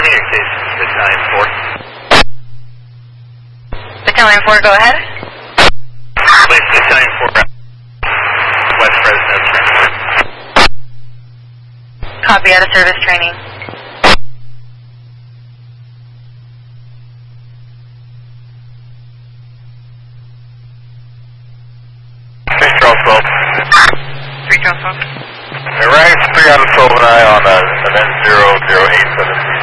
communications, Battalion 4. Battalion 4, go ahead. Please, Battalion 4, West Fresno training. Copy, out of service training. Charles 12. 3 Charles 12. Ranks 3 out of 12 and I on an N0087.